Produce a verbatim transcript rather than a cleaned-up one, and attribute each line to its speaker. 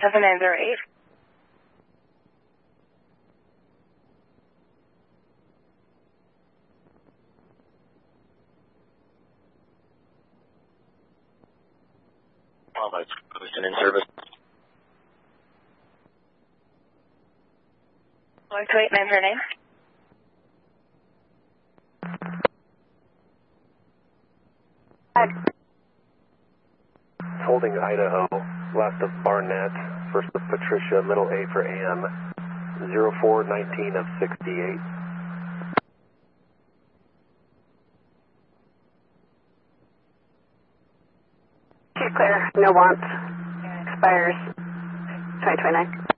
Speaker 1: seven nine zero eight.
Speaker 2: Bravo, Houston in service.
Speaker 1: one two eight nine zero nine.
Speaker 3: Holding Idaho, left of Barnett, first of Patricia, middle A for A M, zero four nineteen of sixty-eight.
Speaker 4: She's clear, no want, expires twenty twenty-nine.